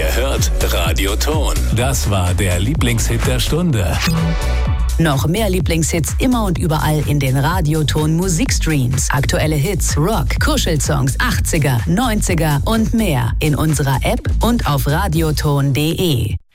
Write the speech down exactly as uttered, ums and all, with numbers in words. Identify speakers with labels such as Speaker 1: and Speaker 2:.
Speaker 1: Ihr hört Radioton. Das war der Lieblingshit der Stunde.
Speaker 2: Noch mehr Lieblingshits immer und überall in den Radioton Musikstreams. Aktuelle Hits, Rock, Kuschelsongs, achtziger, neunziger und mehr in unserer App und auf radioton punkt de.